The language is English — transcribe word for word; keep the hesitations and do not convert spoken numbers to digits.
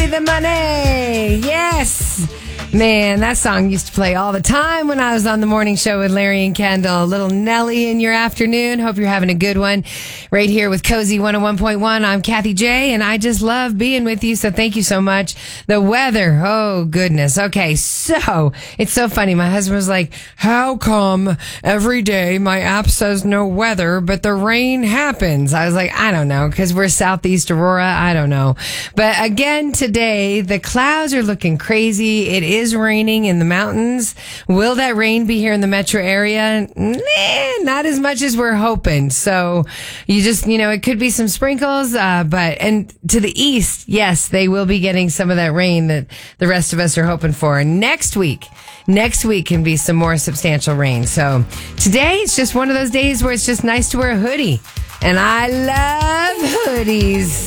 the money. Yes. Man, that song used to play all the time when I was on the morning show with Larry and Kendall. Little Nelly in your afternoon. Hope you're having a good one. Right here with Cozy one oh one point one. I'm Kathy J, and I just love being with you, so thank you so much. The weather, oh goodness. Okay, so it's so funny. My husband was like, how come every day my app says no weather, but the rain happens? I was like, I don't know, because we're Southeast Aurora. I don't know. But again, today, the clouds are looking crazy. It is is raining in the mountains. Will that rain be here in the metro area? Nah, not as much as we're hoping. So you just, you know, it could be some sprinkles, uh, but, and to the east, yes, they will be getting some of that rain that the rest of us are hoping for. And next week, next week can be some more substantial rain. So today it's just one of those days where it's just nice to wear a hoodie. And I love hoodies.